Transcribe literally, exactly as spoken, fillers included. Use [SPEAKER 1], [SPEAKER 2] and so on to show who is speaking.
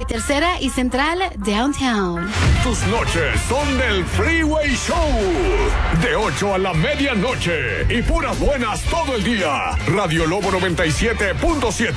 [SPEAKER 1] Tercera y Central Downtown.
[SPEAKER 2] Tus noches son del Freeway Show. De ocho a la medianoche. Y puras buenas todo el día. Radio Lobo noventa y siete punto siete.